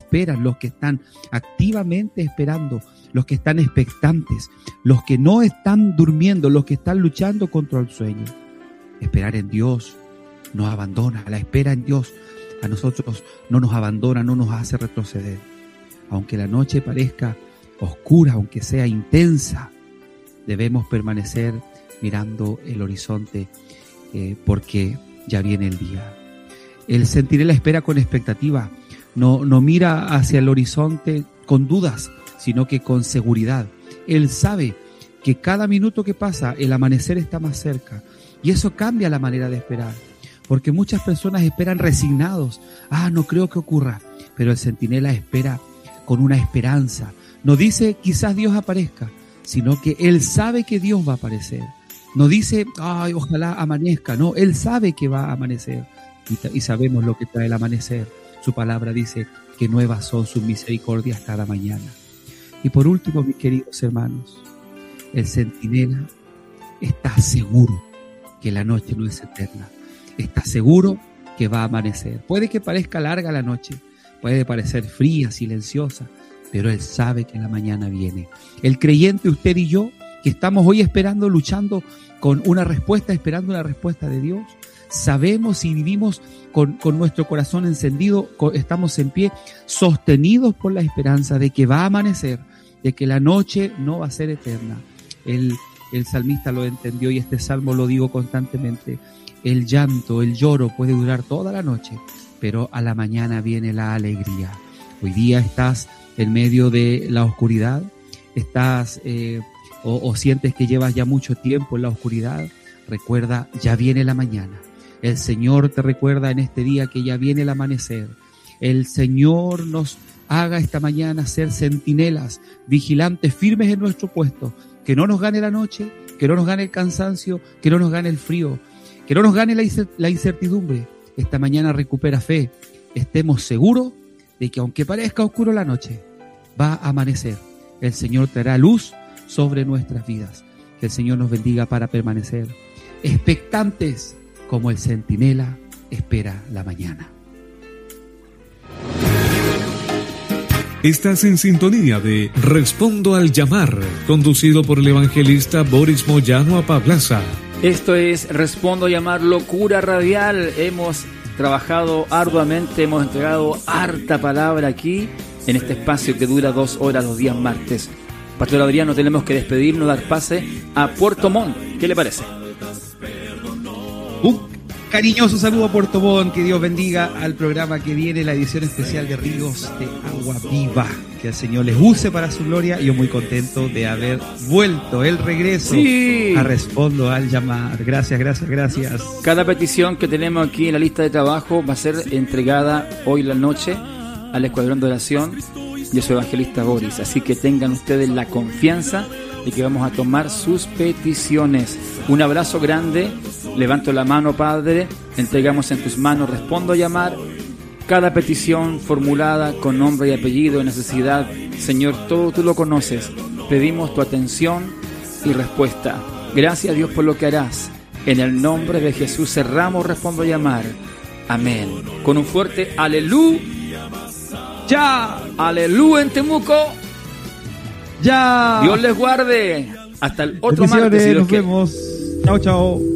esperan, los que están activamente esperando, los que están expectantes, los que no están durmiendo, los que están luchando contra el sueño. Esperar en Dios nos abandona. La espera en Dios a nosotros no nos abandona, no nos hace retroceder. Aunque la noche parezca oscura, aunque sea intensa, debemos permanecer mirando el horizonte porque ya viene el día. El centinela espera con expectativa, no mira hacia el horizonte con dudas, sino que con seguridad. Él sabe que cada minuto que pasa el amanecer está más cerca, y eso cambia la manera de esperar, porque muchas personas esperan resignados. No creo que ocurra, pero el centinela espera con una esperanza. No dice quizás Dios aparezca, sino que él sabe que Dios va a aparecer. No dice, ojalá amanezca. No, él sabe que va a amanecer. Y sabemos lo que trae el amanecer. Su palabra dice que nuevas son sus misericordias cada mañana. Y por último, mis queridos hermanos, el centinela está seguro que la noche no es eterna. Está seguro que va a amanecer. Puede que parezca larga la noche, puede parecer fría, silenciosa, pero él sabe que la mañana viene. El creyente, usted y yo, que estamos hoy esperando, luchando con una respuesta, esperando una respuesta de Dios, sabemos y vivimos con nuestro corazón encendido, estamos en pie, sostenidos por la esperanza de que va a amanecer, de que la noche no va a ser eterna. El salmista lo entendió y este salmo lo digo constantemente. El llanto, el lloro puede durar toda la noche, pero a la mañana viene la alegría. Hoy día estás en medio de la oscuridad, estás o sientes que llevas ya mucho tiempo en la oscuridad. Recuerda, ya viene la mañana. El Señor te recuerda en este día que ya viene el amanecer. El Señor nos haga esta mañana ser centinelas, vigilantes, firmes en nuestro puesto. Que no nos gane la noche, que no nos gane el cansancio, que no nos gane el frío, que no nos gane la incertidumbre. Esta mañana recupera fe. Estemos seguros de que aunque parezca oscuro la noche, va a amanecer. El Señor traerá luz sobre nuestras vidas. Que el Señor nos bendiga para permanecer expectantes como el centinela espera la mañana. Estás en sintonía de Respondo al Llamar, conducido por el evangelista Boris Moyano Apablaza. Esto es Respondo a Llamar, locura radial. Hemos trabajado arduamente, hemos entregado harta palabra aquí, en este espacio que dura 2 horas los días martes. Pastor Adriano, tenemos que despedirnos, dar pase a Puerto Montt. ¿Qué le parece? Cariñoso saludo a Puerto Montt, que Dios bendiga al programa que viene, la edición especial de Ríos de Agua Viva. Que el Señor les use para su gloria. Yo muy contento de haber vuelto, el regreso a Respondo al Llamar. Gracias. Cada petición que tenemos aquí en la lista de trabajo va a ser entregada hoy la noche al Escuadrón de Oración de su evangelista Boris. Así que tengan ustedes la confianza de que vamos a tomar sus peticiones. Un abrazo grande. Levanto la mano, Padre, entregamos en tus manos, respondo a llamar cada petición formulada con nombre y apellido, necesidad. Señor, todo tú lo conoces. Pedimos tu atención y respuesta. Gracias, Dios, por lo que harás. En el nombre de Jesús cerramos, respondo a llamar. Amén. Con un fuerte aleluya. Ya. Aleluya en Temuco. Ya. Dios les guarde. Hasta el otro martes. Nos vemos. Chao.